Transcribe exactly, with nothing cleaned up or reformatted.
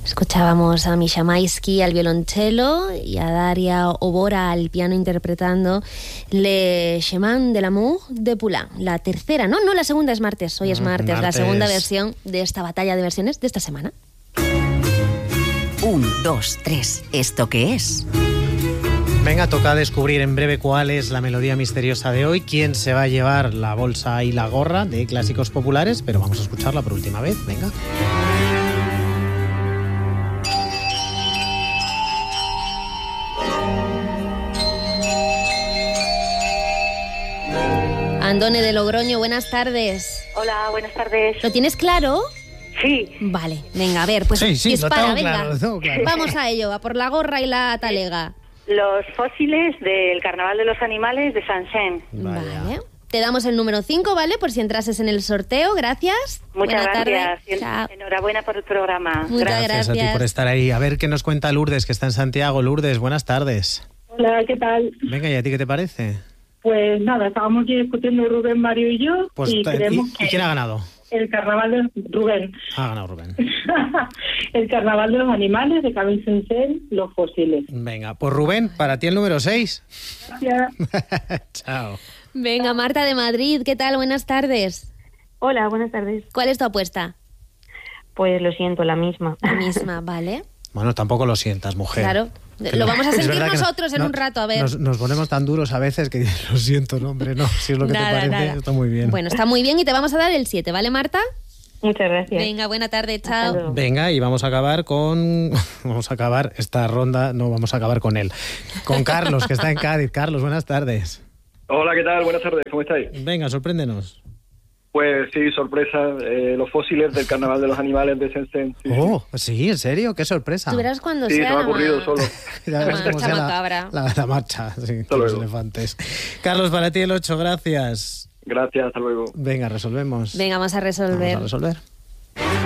Escuchábamos a Misha Maisky al violonchelo y a Daria Obora al piano interpretando Le Chemin de l'amour de Poulain. La tercera, no, no, la segunda es martes, hoy es martes, martes. la segunda versión de esta batalla de versiones de esta semana. Un, dos, tres, ¿esto qué es? Venga, toca descubrir en breve cuál es la melodía misteriosa de hoy, quién se va a llevar la bolsa y la gorra de clásicos populares, pero vamos a escucharla por última vez, venga. Andone de Logroño, buenas tardes. Hola, buenas tardes. ¿Lo tienes claro? Sí. Vale, venga, a ver, pues sí, sí, dispara, lo tengo venga. claro, lo tengo claro. Vamos a ello, a por la gorra y la talega. Los fósiles del Carnaval de los Animales de Saint-Saëns. Vale. Te damos el número cinco, ¿vale? Por si entrases en el sorteo, gracias. Muchas Buena gracias. tarde. Chao. Enhorabuena por el programa. Muchas Gracias, gracias a ti por estar ahí. A ver qué nos cuenta Lourdes, que está en Santiago. Lourdes, buenas tardes. Hola, ¿qué tal? Venga, ¿y a ti qué te parece? Pues nada, estábamos aquí discutiendo Rubén, Mario y yo Pues, y ¿y, creemos ¿y que quién ha ganado? el carnaval de Rubén, Ha ganado Rubén. el carnaval de los animales de Camille Saint-Saëns, los fósiles. Venga, pues Rubén, para ti el número seis. Gracias. Chao. Venga, Marta de Madrid, ¿qué tal? Buenas tardes. Hola, buenas tardes. ¿Cuál es tu apuesta? Pues lo siento, la misma. La misma, ¿vale? Bueno, tampoco lo sientas, mujer. Claro. Que Lo no- vamos a es sentir verdad que no- nosotros en no- un rato, a ver. Nos, nos ponemos tan duros a veces que lo siento, no, hombre, no. Si es lo que Nada, te parece, nada. está muy bien. Bueno, está muy bien y te vamos a dar el siete, ¿vale, Marta? Muchas gracias. Venga, buena tarde, Hasta chao. luego. Venga, y vamos a acabar con... Vamos a acabar esta ronda, no, vamos a acabar con él. Con Carlos, que está en Cádiz. Carlos, buenas tardes. Hola, ¿qué tal? Buenas tardes, ¿cómo estáis? Venga, sorpréndenos. Pues sí, sorpresa, eh, los fósiles del Carnaval de los Animales de Saint-Saëns. Sí, Oh, sí, ¿en serio? ¡Qué sorpresa! Tú verás cuando sí, sea se me ha la ocurrido ma- solo. Ya la verás cómo marcha sea la, macabra. la, la marcha, sí, Hasta con los luego. elefantes. Carlos, para ti el ocho, gracias. Gracias, hasta luego. Venga, resolvemos. Venga, vamos a resolver. Vamos a resolver.